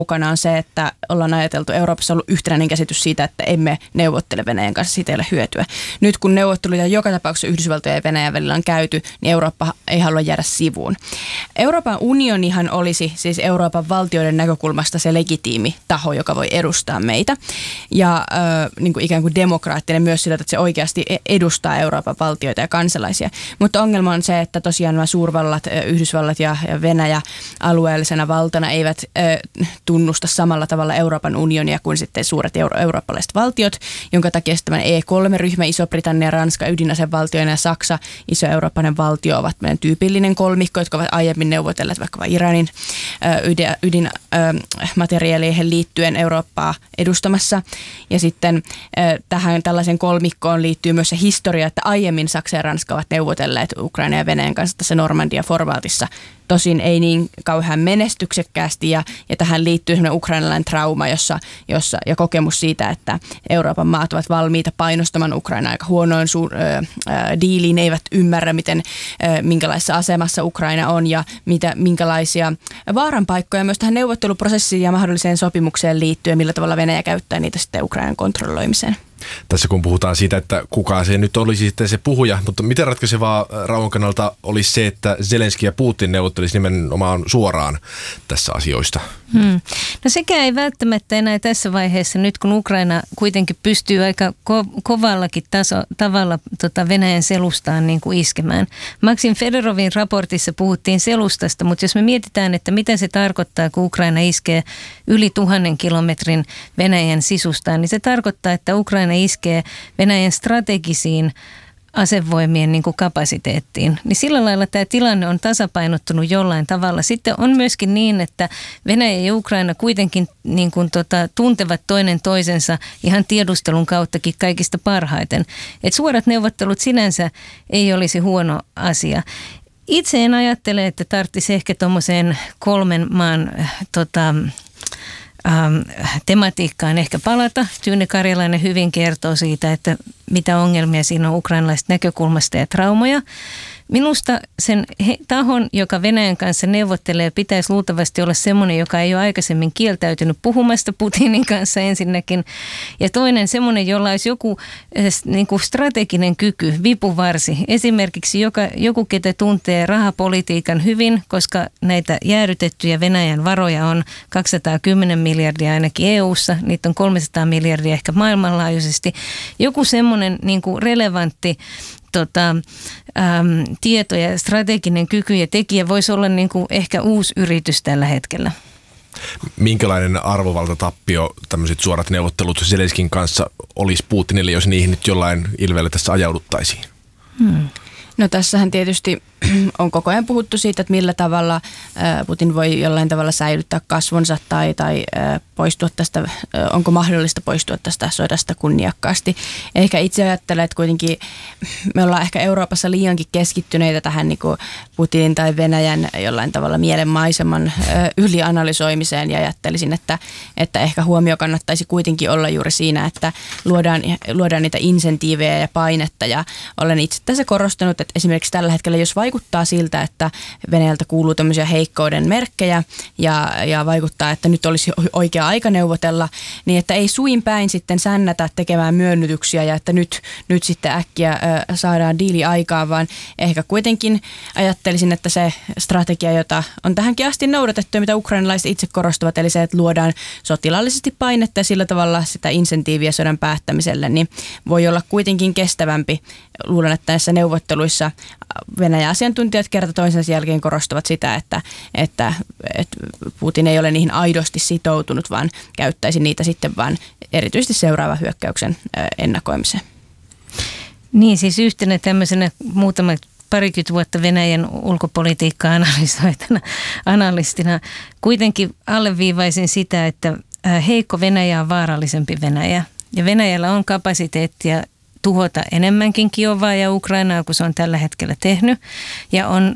mukana on se, että ollaan ajateltu, Euroopassa on ollut yhtenäinen käsitys siitä, että emme neuvottele Venäjän kanssa, siitä ei ole hyötyä. Nyt kun neuvotteluja joka tapauksessa Yhdysvaltojen ja Venäjän välillä on käyty, niin Eurooppa ei halua jäädä sivuun. Euroopan unionihan olisi siis Euroopan valtioiden näkökulmasta se legitiimi taho, joka voi edustaa meitä. Ja niin kuin ikään kuin demokraattinen myös sillä, että se oikeasti edustaa Euroopan valtioita ja kansalaisia. Mutta ongelma on se, että tosiaan nämä suurvallat, Yhdysvallat ja Venäjä alueellisena valtana eivät tunnusta samalla tavalla Euroopan unionia kuin sitten suuret eurooppalaiset valtiot, jonka takia sitten E3-ryhmä, Iso-Britannia, Ranska ydinasevaltioina ja Saksa, iso eurooppalainen valtio, ovat meidän tyypillinen kolmikko, jotka ovat aiemmin neuvotelleet vaikka Iranin ydinmateriaaleihin liittyen Eurooppaa edustamassa. Ja sitten tähän tällaisen kolmikkoon liittyy myös se historia, että aiemmin Saksa ja Ranska ovat neuvotelleet Ukraina ja Venäjän kanssa tässä Normandia-formaatissa. Tosin ei niin kauhean menestyksekkäästi ja tähän liittyy sellainen ukrainalainen trauma, ja kokemus siitä, että Euroopan maat ovat valmiita painostamaan Ukrainaa aika huonoin diiliin, eivät ymmärrä, minkälaisessa asemassa Ukraina on ja minkälaisia vaaranpaikkoja myös tähän neuvotteluprosessiin ja mahdolliseen sopimukseen liittyen, millä tavalla Venäjä käyttää niitä sitten Ukrainan kontrolloimiseen. Tässä kun puhutaan siitä, että kuka se nyt olisi sitten se puhuja, mutta miten ratkaisevaa rauhan kannalta olisi se, että Zelenski ja Putin neuvottelisi nimenomaan suoraan tässä asioista? No sekään ei välttämättä enää tässä vaiheessa, nyt kun Ukraina kuitenkin pystyy aika kovallakin tavalla Venäjän selustaan niin kuin iskemään. Maksim Fedorovin raportissa puhuttiin selustasta, mutta jos me mietitään, että mitä se tarkoittaa, kun Ukraina iskee yli 1000 kilometrin Venäjän sisustaan, niin se tarkoittaa, että Ukraina iskee Venäjän strategisiin asevoimien niin kuin kapasiteettiin, niin sillä lailla tämä tilanne on tasapainottunut jollain tavalla. Sitten on myöskin niin, että Venäjä ja Ukraina kuitenkin niin kuin tuntevat toinen toisensa ihan tiedustelun kauttakin kaikista parhaiten. Et suorat neuvottelut sinänsä ei olisi huono asia. Itse en ajattele, että tarvitsisi ehkä tuommoiseen 3 maan tematiikkaan ehkä palata. Tyyni Karjalainen hyvin kertoo siitä, että mitä ongelmia siinä on ukrainalaisesta näkökulmasta ja traumoja. Minusta sen tahon, joka Venäjän kanssa neuvottelee, pitäisi luultavasti olla semmoinen, joka ei ole aikaisemmin kieltäytynyt puhumasta Putinin kanssa ensinnäkin. Ja toinen semmoinen, jolla olisi joku niin kuin strateginen kyky, vipuvarsi. Esimerkiksi joku, ketä tuntee rahapolitiikan hyvin, koska näitä jäädytettyjä Venäjän varoja on 210 miljardia ainakin EU:ssa, niitä on 300 miljardia ehkä maailmanlaajuisesti. Joku semmoinen niin kuin relevantti tieto ja strateginen kyky ja tekijä voisi olla niin kuin ehkä uusi yritys tällä hetkellä. Minkälainen arvovaltatappio tämmöiset suorat neuvottelut Zelenskin kanssa olisi Putinille, jos niihin nyt jollain ilveellä tässä ajauduttaisiin? No tässähän tietysti on koko ajan puhuttu siitä, että millä tavalla Putin voi jollain tavalla säilyttää kasvonsa tai poistua tästä, onko mahdollista poistua tästä sodasta kunniakkaasti. Ehkä itse ajattelen, että kuitenkin me ollaan ehkä Euroopassa liiankin keskittyneitä tähän niin kuin Putinin tai Venäjän jollain tavalla mielenmaiseman ylianalysoimiseen, ja ajattelisin, että ehkä huomio kannattaisi kuitenkin olla juuri siinä, että luodaan niitä insentiivejä ja painetta, ja olen itse tässä korostanut, että esimerkiksi tällä hetkellä, jos vaikuttaa siltä, että Venäjältä kuuluu tämmöisiä heikkouden merkkejä ja vaikuttaa, että nyt olisi oikea aika neuvotella, niin että ei suin päin sitten sännätä tekemään myönnytyksiä ja että nyt sitten äkkiä saadaan diili aikaan, vaan ehkä kuitenkin ajattelisin, että se strategia, jota on tähänkin asti noudatettu ja mitä ukrainalaiset itse korostavat, eli se, että luodaan sotilaallisesti painetta ja sillä tavalla sitä insentiiviä sodan päättämiselle, niin voi olla kuitenkin kestävämpi. Luulen, että näissä neuvotteluissa Venäjän asiantuntijat kerta toisensa jälkeen korostavat sitä, että Putin ei ole niihin aidosti sitoutunut, vaan käyttäisi niitä sitten vaan erityisesti seuraavan hyökkäyksen ennakoimiseen. Niin, siis yhtenä tämmöisenä parikymmentä vuotta Venäjän ulkopolitiikkaa analystina kuitenkin alleviivaisin sitä, että heikko Venäjä on vaarallisempi Venäjä. Ja Venäjällä on kapasiteettia tuhota enemmänkin Kiovaa ja Ukrainaa, kuin se on tällä hetkellä tehnyt. Ja on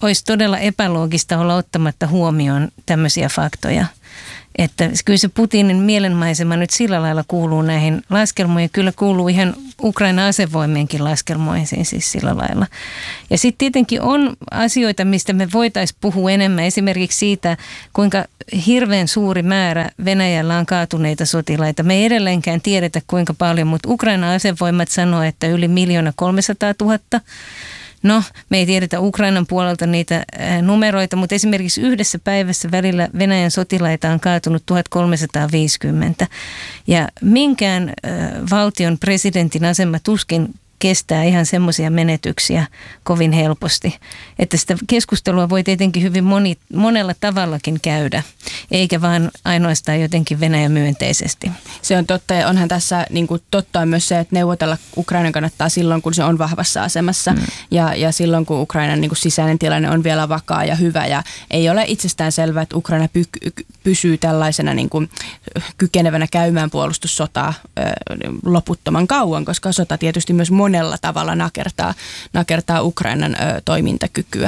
olisi todella epäloogista olla ottamatta huomioon tämmöisiä faktoja. Että kyllä se Putinin mielenmaisema nyt sillä lailla kuuluu näihin laskelmoihin. Kyllä kuuluu ihan Ukraina asevoimienkin laskelmoihin siis sillä lailla. Ja sitten tietenkin on asioita, mistä me voitaisiin puhua enemmän. Esimerkiksi siitä, kuinka hirveän suuri määrä Venäjällä on kaatuneita sotilaita. Me ei edelleenkään tiedetä kuinka paljon, mutta Ukraina asevoimat sanoo, että yli 1 300 000. No, me ei tiedetä Ukrainan puolelta niitä numeroita, mutta esimerkiksi yhdessä päivässä välillä Venäjän sotilaita on kaatunut 1350. Ja minkään valtion presidentin asema tuskin kestää ihan semmoisia menetyksiä kovin helposti. Että sitä keskustelua voi tietenkin hyvin monella tavallakin käydä, eikä vaan ainoastaan jotenkin Venäjä myönteisesti. Se on totta, ja onhan tässä niin kuin totta on myös se, että neuvotella Ukrainan kannattaa silloin, kun se on vahvassa asemassa ja silloin, kun Ukrainan niin kuin sisäinen tilanne on vielä vakaa ja hyvä, ja ei ole itsestään selvää, että Ukraina pysyy tällaisena niin kuin kykenevänä käymään puolustussotaa loputtoman kauan, koska sota tietysti myös monella tavalla nakertaa Ukrainan toimintakykyä.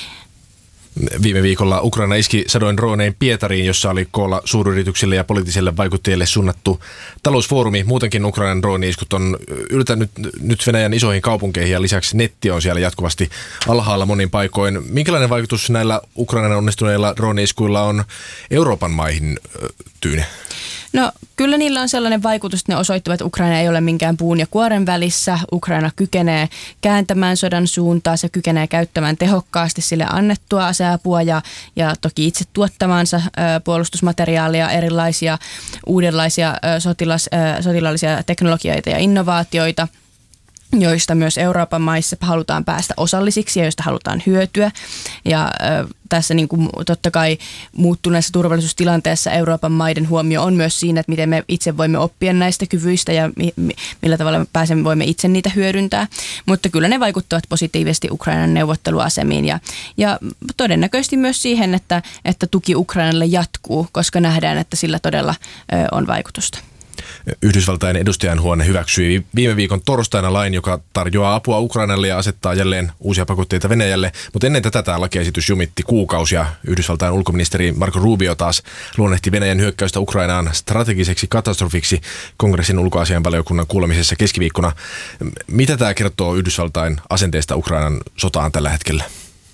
Viime viikolla Ukraina iski sadoin droonein Pietariin, jossa oli koolla suuryrityksille ja poliittisille vaikuttajille suunnattu talousfoorumi. Muutenkin Ukrainan drooni-iskut on yltänyt nyt Venäjän isoihin kaupunkeihin ja lisäksi netti on siellä jatkuvasti alhaalla monin paikoin. Minkälainen vaikutus näillä Ukrainan onnistuneilla drooni-iskuilla on Euroopan maihin, Tyyne? No kyllä niillä on sellainen vaikutus, että ne osoittavat, että Ukraina ei ole minkään puun ja kuoren välissä. Ukraina kykenee kääntämään sodan suuntaa, se kykenee käyttämään tehokkaasti sille annettua aseapua ja toki itse tuottamaansa puolustusmateriaalia, erilaisia uudenlaisia sotilaallisia teknologioita ja innovaatioita, joista myös Euroopan maissa halutaan päästä osallisiksi ja joista halutaan hyötyä. Ja tässä niin kuin totta kai muuttuneessa turvallisuustilanteessa Euroopan maiden huomio on myös siinä, että miten me itse voimme oppia näistä kyvyistä ja millä tavalla me voimme itse niitä hyödyntää. Mutta kyllä ne vaikuttavat positiivisesti Ukrainan neuvotteluasemiin ja todennäköisesti myös siihen, että tuki Ukrainalle jatkuu, koska nähdään, että sillä todella on vaikutusta. Yhdysvaltain edustajanhuone hyväksyi viime viikon torstaina lain, joka tarjoaa apua Ukrainalle ja asettaa jälleen uusia pakotteita Venäjälle. Mutta ennen tätä tämä lakiesitys jumitti kuukausia. Yhdysvaltain ulkoministeri Marco Rubio taas luonnehti Venäjän hyökkäystä Ukrainaan strategiseksi katastrofiksi kongressin ulkoasiainvaliokunnan kuulemisessa keskiviikkona. Mitä tämä kertoo Yhdysvaltain asenteesta Ukrainan sotaan tällä hetkellä?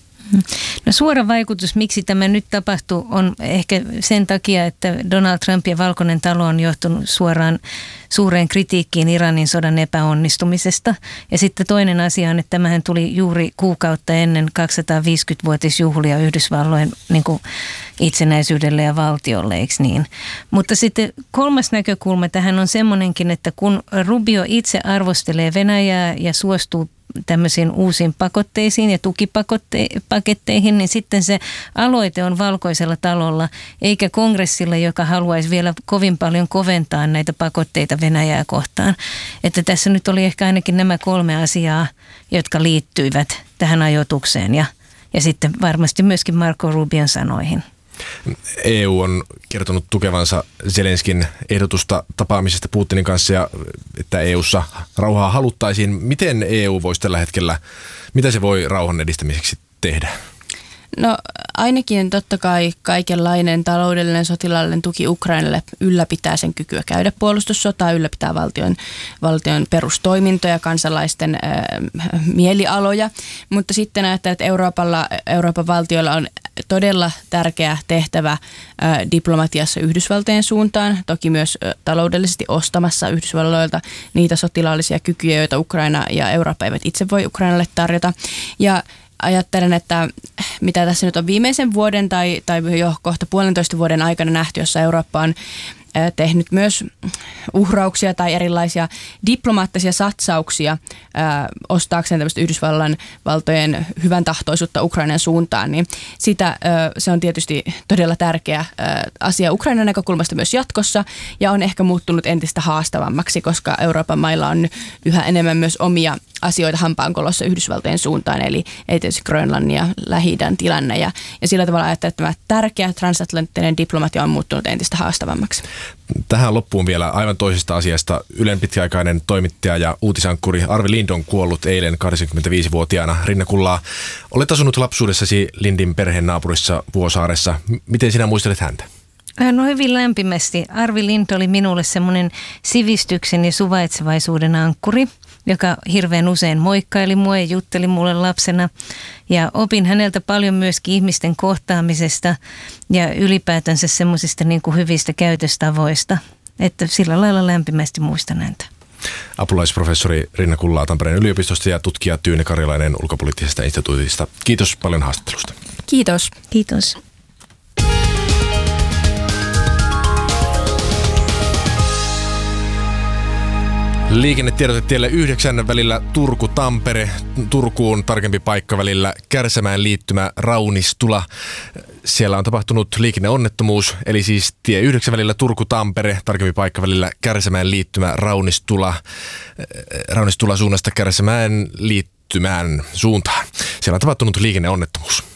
No suora vaikutus, miksi tämä nyt tapahtuu, on ehkä sen takia, että Donald Trump ja Valkoinen talo on johtunut suoraan suureen kritiikkiin Iranin sodan epäonnistumisesta. Ja sitten toinen asia on, että tämähän tuli juuri kuukautta ennen 250-vuotisjuhlia Yhdysvalloin niin kuin itsenäisyydelle ja valtiolle, eikö niin? Mutta sitten kolmas näkökulma tähän on semmoinenkin, että kun Rubio itse arvostelee Venäjää ja suostuu tämmöisiin uusiin pakotteisiin ja tukipaketteihin, niin sitten se aloite on Valkoisella talolla, eikä kongressilla, joka haluaisi vielä kovin paljon koventaa näitä pakotteita Venäjää kohtaan. Että tässä nyt oli ehkä ainakin nämä 3 asiaa, jotka liittyivät tähän ajoitukseen ja sitten varmasti myöskin Marco Rubion sanoihin. EU on kertonut tukevansa Zelenskin ehdotusta tapaamisesta Putinin kanssa ja että EU:ssa rauhaa haluttaisiin. Miten EU voisi tällä hetkellä, mitä se voi rauhan edistämiseksi tehdä? No ainakin totta kai kaikenlainen taloudellinen sotilaallinen tuki Ukrainalle ylläpitää sen kykyä käydä puolustussotaa, ylläpitää valtion perustoimintoja, kansalaisten mielialoja, mutta sitten ajattelen, että Euroopan valtioilla on todella tärkeä tehtävä diplomatiassa Yhdysvaltojen suuntaan, toki myös taloudellisesti ostamassa Yhdysvalloilta niitä sotilaallisia kykyjä, joita Ukraina ja Eurooppa eivät itse voi Ukrainalle tarjota. Ja ajattelen, että mitä tässä nyt on viimeisen vuoden tai jo kohta 1,5 vuoden aikana nähty, jossa Eurooppa on tehnyt myös uhrauksia tai erilaisia diplomaattisia satsauksia ostaakseen tämmöistä Yhdysvallan valtojen hyvän tahtoisuutta Ukrainan suuntaan, niin se on tietysti todella tärkeä asia Ukrainan näkökulmasta myös jatkossa ja on ehkä muuttunut entistä haastavammaksi, koska Euroopan mailla on yhä enemmän myös omia asioita hampaankolossa Yhdysvaltojen suuntaan, eli tietysti Grönlannin ja Lähi-idän tilanne. Ja sillä tavalla ajattelee, että tämä tärkeä transatlanttinen diplomatia on muuttunut entistä haastavammaksi. Tähän loppuun vielä aivan toisesta asiasta. Ylen pitkäaikainen toimittaja ja uutisankkuri Arvi Lind on kuollut eilen 85-vuotiaana. Rinna Kullaa, olet asunut lapsuudessasi Lindin perheen naapurissa Vuosaaressa. Miten sinä muistelet häntä? No hyvin lämpimästi. Arvi Lind oli minulle semmoinen sivistyksen ja suvaitsevaisuuden ankkuri, joka hirveän usein moikkaili mua ja jutteli mulle lapsena. Ja opin häneltä paljon myöskin ihmisten kohtaamisesta ja ylipäätänsä semmoisista niin kuin hyvistä käytöstavoista. Että sillä lailla lämpimästi muistan häntä. Apulaisprofessori Rinna Kullaa Tampereen yliopistosta ja tutkija Tyyne Karjalainen Ulkopoliittisesta instituutista. Kiitos paljon haastattelusta. Kiitos. Kiitos. Liikennetiedote tielle 9 välillä Turku-Tampere, Turkuun tarkempi paikka välillä Kärsämäen liittymä Raunistula. Siellä on tapahtunut liikenneonnettomuus, eli siis tie 9 välillä Turku-Tampere, tarkempi paikka välillä Kärsämäen liittymä Raunistula suunnasta Kärsämäen liittymään suuntaan. Siellä on tapahtunut liikenneonnettomuus.